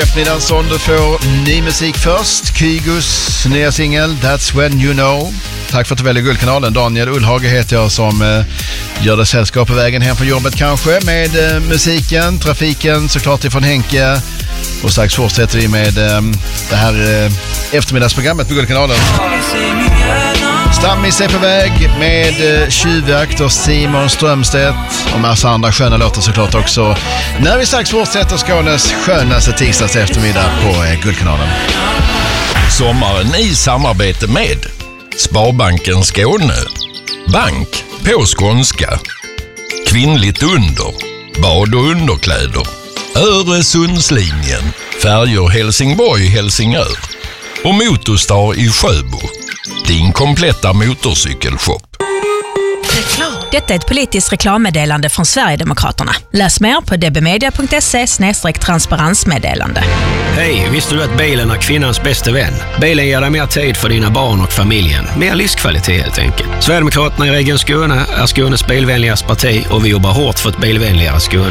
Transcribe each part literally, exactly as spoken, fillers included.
eftermiddagen som du får ny musik först. Kygos nya singel That's When You Know. Tack för att du väljer Guldkanalen. Daniel Ullhage heter jag som eh, gör det sällskap på vägen hem från jobbet kanske med eh, musiken, trafiken såklart ifrån Henke. Och strax fortsätter vi med eh, det här eh, eftermiddagsprogrammet på Guldkanalen. Stammis är på väg med eh, Tjuvjakt och Simon Strömstedt och massa andra sköna låtar såklart också. När vi strax fortsätter Skånes skönaste tisdags eftermiddag på eh, Guldkanalen. Sommaren i samarbete med Sparbanken Skåne, bank på skånska, kvinnligt under, bad och underkläder, Öresundslinjen, färjor Helsingborg-Helsingör och Motorstar i Sjöbo, din kompletta motorcykelshop. Detta är ett politiskt reklammeddelande från Sverigedemokraterna. Läs mer på dbmedia.se snedstreck transparensmeddelande. Hej, visste du att bilen är kvinnans bästa vän? Bilen ger dig mer tid för dina barn och familjen. Mer livskvalitet helt enkelt. Sverigedemokraterna i Region Skåne är Skånes bilvänligaste parti och vi jobbar hårt för ett bilvänligare Skåne.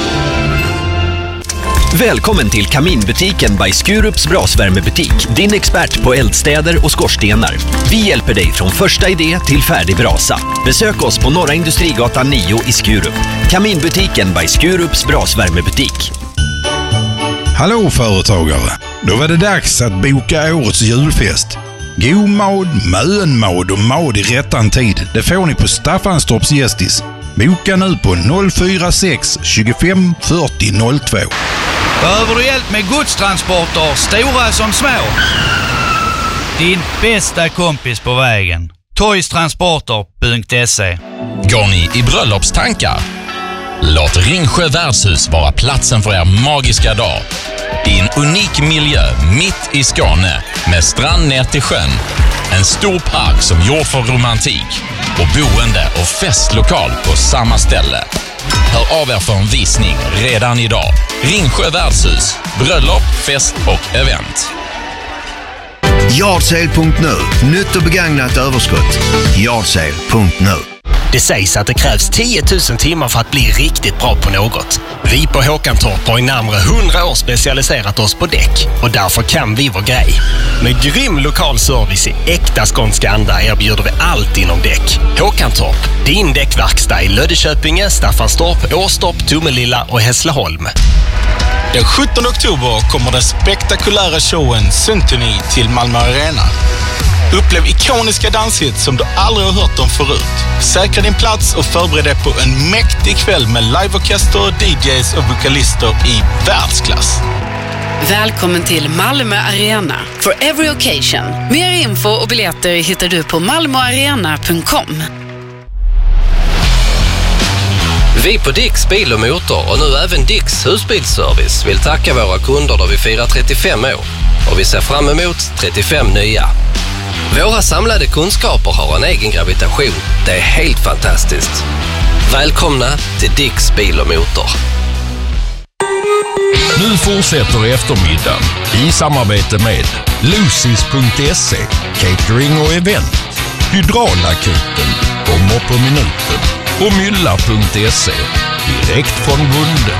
Välkommen till Kaminbutiken by Skurups brasvärmebutik. Din expert på eldstäder och skorstenar. Vi hjälper dig från första idé till färdig brasa. Besök oss på Norra Industrigatan nio i Skurup. Kaminbutiken by Skurups brasvärmebutik. Hallå företagare! Då var det dags att boka årets julfest. God mad, mönmad och mad i rättan tid. Det får ni på Staffanstorps Gästis. Boka nu på noll fyra sex tjugofem fyrtio noll två. Behöver du hjälp med godstransporter, stora som små? Din bästa kompis på vägen. toystransporter punkt se. Går ni i bröllopstankar? Låt Ringsjö värdshus vara platsen för er magiska dag. I en unik miljö mitt i Skåne med strand ner till sjön. En stor park som gjord för romantik och boende och festlokal på samma ställe. Hör av er för en visning redan idag. Ringsjö värdshus, bröllop, fest och event. Yardsale punkt nu. Nytt och begagnat överskott. Yardsale punkt nu. Det sägs att det krävs tio tusen timmar för att bli riktigt bra på något. Vi på Håkantorp har i närmare hundra år specialiserat oss på däck och därför kan vi vår grej. Med grym lokal service i äkta skånska anda erbjuder vi allt inom däck. Håkantorp, din däckverkstad i Löddeköpinge, Staffanstorp, Åstorp, Tomelilla och Hässleholm. Den sjuttonde oktober kommer den spektakulära showen Symphony till Malmö Arena. Upplev ikoniska danshits som du aldrig har hört om förut. Säkra din plats och förbered dig på en mäktig kväll med liveorkester, D Js och vokalister i världsklass. Välkommen till Malmö Arena. For every occasion. Mer info och biljetter hittar du på malmoarena punkt com. Vi på Dicks Bil och Motor och nu även Dicks Husbilsservice vill tacka våra kunder då vi firar trettiofem år och vi ser fram emot trettiofem nya. Våra samlade kunskaper har en egen gravitation. Det är helt fantastiskt. Välkomna till Dicks Bil och Motor. Nu fortsätter eftermiddagen i samarbete med Lucys punkt se, catering och event, Hydraulakuten, kommer på minuten och Mylla punkt se, direkt från Bunde.